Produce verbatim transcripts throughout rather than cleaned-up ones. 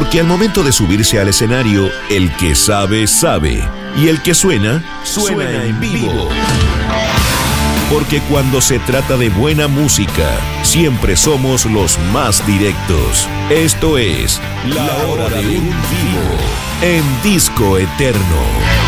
Porque al momento de subirse al escenario, el que sabe, sabe. Y el que suena, suena, suena en vivo. Porque cuando se trata de buena música, siempre somos los más directos. Esto es La Hora de un Vivo en Disco Eterno.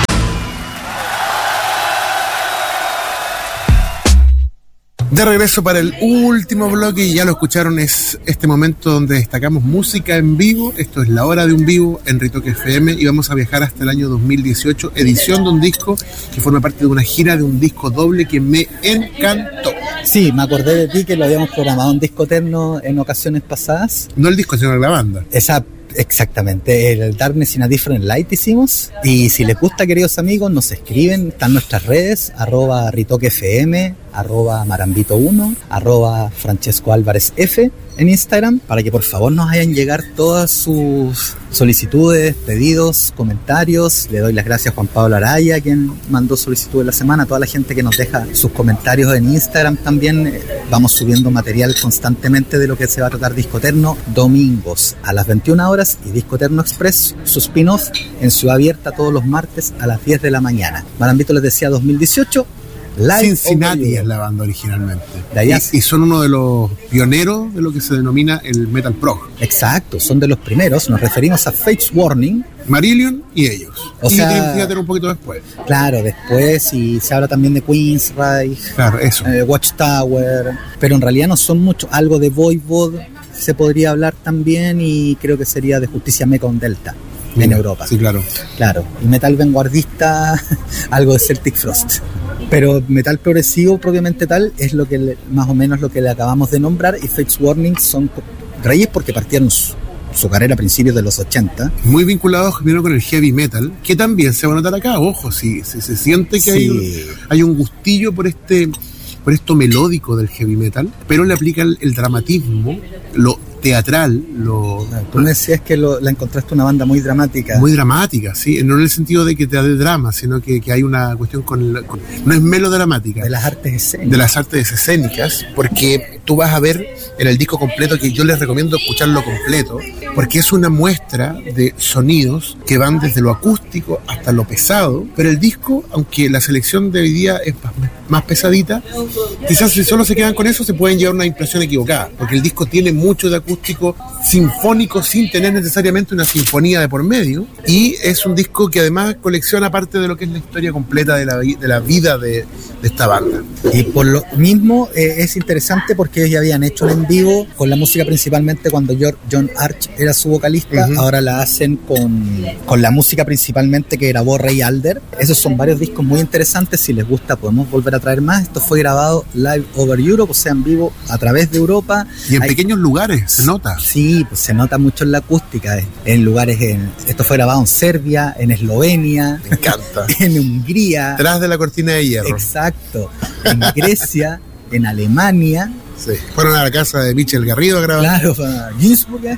De regreso para el último bloque, y ya lo escucharon, es este momento donde destacamos música en vivo. Esto es La Hora de un Vivo en Ritoque F M y vamos a viajar hasta el año dos mil dieciocho, edición de un disco que forma parte de una gira de un disco doble que me encantó. Sí, me acordé de ti que lo habíamos programado en Disco Eterno en ocasiones pasadas. No el disco, sino la banda. Esa, exactamente, el Darkness in a Different Light hicimos. Y si les gusta, queridos amigos, nos escriben, están nuestras redes, arroba Ritoque F M, arroba Marambito uno, arroba Francesco Álvarez F en Instagram, para que por favor nos hagan llegar todas sus solicitudes, pedidos, comentarios. Le doy las gracias a Juan Pablo Araya, quien mandó solicitud de la semana, a toda la gente que nos deja sus comentarios en Instagram también. Vamos subiendo material constantemente de lo que se va a tratar Disco Eterno, domingos a las veintiuna horas, y Disco Eterno Express, su spin-off en Ciudad Abierta, todos los martes a las diez de la mañana. Marambito les decía dos mil dieciocho. Live Cincinnati es la banda originalmente. De allá. Y, y son uno de los pioneros de lo que se denomina el metal prog. Exacto, son de los primeros. Nos referimos a Fates Warning, Marillion y ellos. O y sea, Dream Theater un poquito después. Claro, después, y se habla también de Queensryche, Claro, eso. eh, Watchtower, pero en realidad no son muchos. Algo de Voivod se podría hablar también, y creo que sería de Justicia Mecon Delta. En Mira, Europa. Sí, claro. Claro. Y metal vanguardista, algo de Celtic Frost. Pero metal progresivo propiamente tal es lo que le, más o menos lo que le acabamos de nombrar, y Fates Warning son reyes porque partieron su, su carrera a principios de los ochenta. Muy vinculados primero con el heavy metal, que también se va a notar acá. Ojo, si, si se siente que Sí. hay, un, hay un gustillo por este por esto melódico del heavy metal, pero le aplica el, el dramatismo, lo teatral, lo... Tú me decías que lo, la encontraste una banda muy dramática. Muy dramática, sí, no en el sentido de que te da de drama, sino que, que hay una cuestión con, la, con... No es melodramática. De las artes escénicas. De las artes escénicas, porque tú vas a ver en el disco completo, que yo les recomiendo escucharlo completo, porque es una muestra de sonidos que van desde lo acústico hasta lo pesado, pero el disco, aunque la selección de hoy día es más, más pesadita, quizás si solo se quedan con eso se pueden llevar una impresión equivocada, porque el disco tiene mucho de acústico sinfónico sin tener necesariamente una sinfonía de por medio, y es un disco que además colecciona parte de lo que es la historia completa de la, de la vida de, de esta banda. Y por lo mismo eh, es interesante porque ellos ya habían hecho en vivo con la música, principalmente cuando John Arch era su vocalista. Uh-huh. Ahora la hacen con, con la música principalmente que grabó Ray Alder. Esos son varios discos muy interesantes. Si les gusta podemos volver a traer más. Esto fue grabado live over Europe, o sea, en vivo a través de Europa. Y en Hay, pequeños lugares, se nota. Sí, pues se nota mucho en la acústica. En lugares, en, esto fue grabado en Serbia, en Eslovenia. Me encanta. En Hungría. Tras de la cortina de hierro. Exacto. En Grecia, en Alemania. Sí. Fueron a la casa de Michel Garrido a grabar. Claro, para Ginsburg.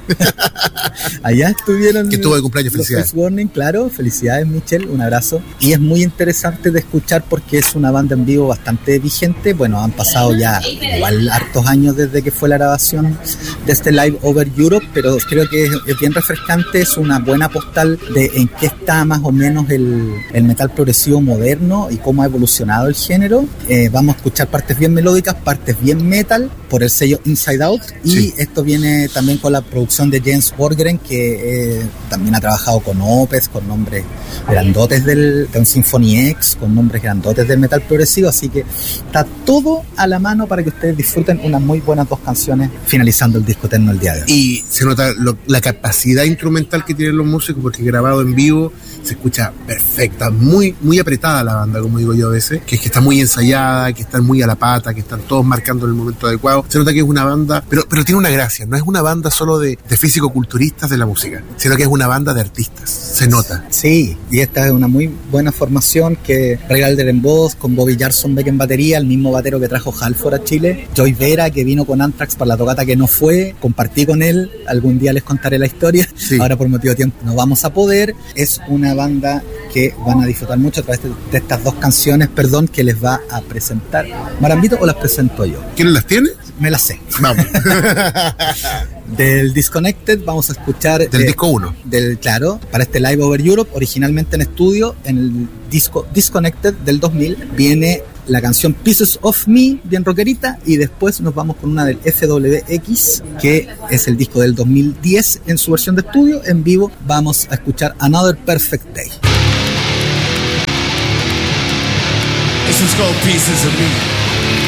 Allá estuvieron. Que tuvo de cumpleaños, felicidades. Warning, claro, felicidades, Michel, un abrazo. Y es muy interesante de escuchar porque es una banda en vivo bastante vigente. Bueno, han pasado ya igual hartos años desde que fue la grabación de este Live Over Europe, pero creo que es, es bien refrescante, es una buena postal de en qué está más o menos el, el metal progresivo moderno y cómo ha evolucionado el género. Eh, vamos a escuchar partes bien melódicas, partes bien metal, por el sello Inside Out, y sí. Esto viene también con la producción de James Borgren, que eh, también ha trabajado con Opeth, con nombres grandotes del, con Symphony X, con nombres grandotes del metal progresivo, así que está todo a la mano para que ustedes disfruten unas muy buenas dos canciones finalizando el Disco Eterno el día de hoy. Y se nota lo, la capacidad instrumental que tienen los músicos, porque grabado en vivo se escucha perfecta, muy, muy apretada la banda, como digo yo a veces, que es que está muy ensayada, que están muy a la pata, que están todos marcando en el momento adecuado. Se nota que es una banda, pero, pero tiene una gracia, no es una banda solo de, de físico-culturistas de la música, sino que es una banda de artistas, se nota. Sí, y esta es una muy buena formación, que Ray Alder en voz, con Bobby Jarsonbeck en batería, el mismo batero que trajo Halford a Chile, Joy Vera, que vino con Anthrax para la tocata que no fue, compartí con él, algún día les contaré la historia, sí. Ahora por motivo de tiempo no vamos a poder. Es una banda que van a disfrutar mucho a través de, de estas dos canciones, perdón, que les va a presentar Marambito, o las presento yo. ¿Quién las tiene? tienes? Me la sé. Vamos. Del Disconnected vamos a escuchar... Del eh, disco uno. Del, claro, para este Live Over Europe, originalmente en estudio, en el disco Disconnected del dos mil, viene la canción Pieces of Me, bien rockerita, y después nos vamos con una del F W X, que es el disco del dos mil diez en su versión de estudio. En vivo vamos a escuchar Another Perfect Day. This is called Pieces of Me.